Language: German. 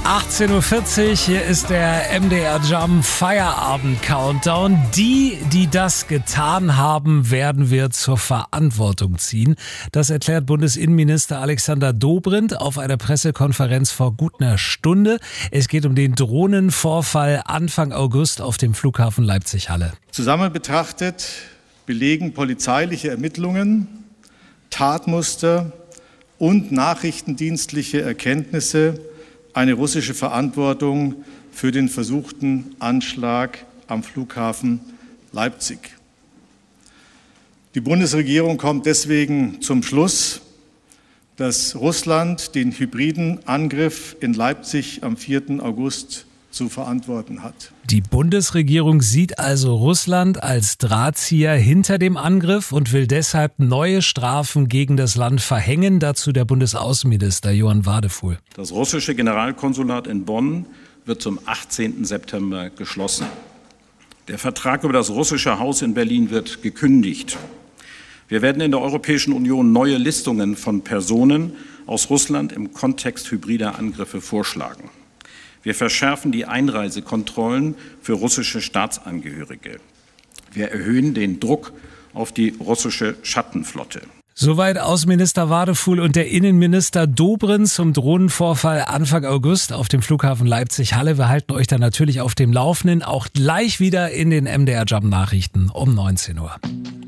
18.40 Uhr, hier ist der MDR Jump Feierabend Countdown. Die das getan haben, werden wir zur Verantwortung ziehen. Das erklärt Bundesinnenminister Alexander Dobrindt auf einer Pressekonferenz vor gut einer Stunde. Es geht um den Drohnenvorfall Anfang August auf dem Flughafen Leipzig-Halle. Zusammen betrachtet belegen polizeiliche Ermittlungen, Tatmuster und nachrichtendienstliche Erkenntnisse eine russische Verantwortung für den versuchten Anschlag am Flughafen Leipzig. Die Bundesregierung kommt deswegen zum Schluss, dass Russland den hybriden Angriff in Leipzig am 4. August zu verantworten hat. Die Bundesregierung sieht also Russland als Drahtzieher hinter dem Angriff und will deshalb neue Strafen gegen das Land verhängen. Dazu der Bundesaußenminister Johann Wadefuhl. Das russische Generalkonsulat in Bonn wird zum 18. September geschlossen. Der Vertrag über das russische Haus in Berlin wird gekündigt. Wir werden in der Europäischen Union neue Listungen von Personen aus Russland im Kontext hybrider Angriffe vorschlagen. Wir verschärfen die Einreisekontrollen für russische Staatsangehörige. Wir erhöhen den Druck auf die russische Schattenflotte. Soweit Außenminister Wadefuhl und der Innenminister Dobrindt zum Drohnenvorfall Anfang August auf dem Flughafen Leipzig-Halle. Wir halten euch da natürlich auf dem Laufenden, auch gleich wieder in den MDR Jump Nachrichten um 19 Uhr.